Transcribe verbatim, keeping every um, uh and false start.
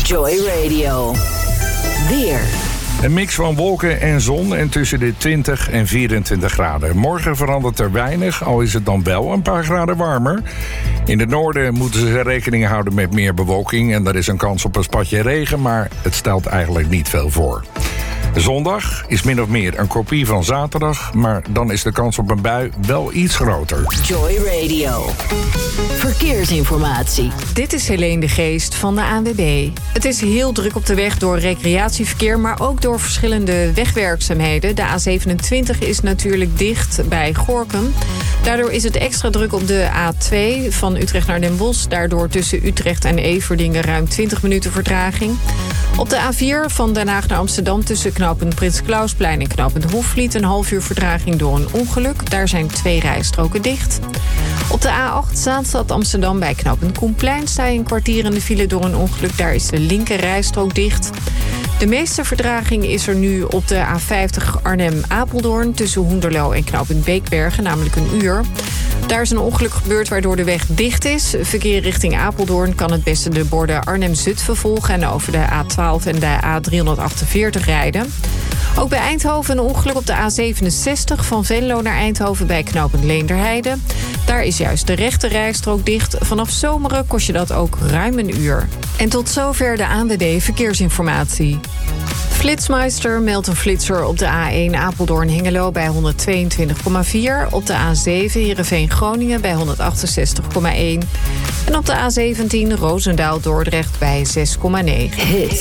Joy Radio. Weer. Een mix van wolken en zon en tussen de twintig en vierentwintig graden. Morgen verandert er weinig, al is het dan wel een paar graden warmer. In het noorden moeten ze rekening houden met meer bewolking en er is een kans op een spatje regen, maar het stelt eigenlijk niet veel voor. Zondag is min of meer een kopie van zaterdag, maar dan is de kans op een bui wel iets groter. Joy Radio. Verkeersinformatie. Dit is Helene de Geest van de A N W B. Het is heel druk op de weg door recreatieverkeer, maar ook door verschillende wegwerkzaamheden. De A zevenentwintig is natuurlijk dicht bij Gorinchem. Daardoor is het extra druk op de A twee van Utrecht naar Den Bosch. Daardoor tussen Utrecht en Everdingen ruim twintig minuten vertraging. Op de A vier van Den Haag naar Amsterdam tussen knooppunt Prins Clausplein en knooppunt Hofvliet een half uur vertraging door een ongeluk. Daar zijn twee rijstroken dicht. Op de A acht Zaanstad Amsterdam bij knooppunt Koenplein sta je een kwartier in de file door een ongeluk. Daar is de linker rijstrook dicht. De meeste vertraging is er nu op de A vijftig Arnhem-Apeldoorn tussen Hoenderloo en knooppunt Beekbergen, namelijk een uur. Daar is een ongeluk gebeurd waardoor de weg dicht is. Verkeer richting Apeldoorn kan het beste de borden Arnhem-Zutphen volgen en over de A twaalf en de A driehonderdachtenveertig rijden. Ook bij Eindhoven een ongeluk op de A zevenenzestig van Venlo naar Eindhoven bij knooppunt Leenderheide. Daar is juist de rechte rijstrook dicht. Vanaf Zomeren kost je dat ook ruim een uur. En tot zover de A N W B Verkeersinformatie. Flitsmeister meldt een flitser op de A één Apeldoorn-Hengelo bij honderdtweeëntwintig komma vier. Op de A zeven Heerenveen-Groningen bij honderdachtenzestig komma één. En op de A zeventien Roosendaal-Dordrecht bij zes komma negen.